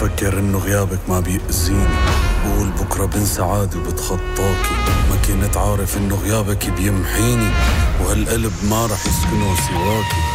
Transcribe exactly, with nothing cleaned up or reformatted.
بفكر انه غيابك ما بيأذيني، بقول بكرة بنسى عادي وبتخطاكي، ما كنت عارف انه غيابك بيمحيني، وهالقلب ما رح يسكنه سواكي.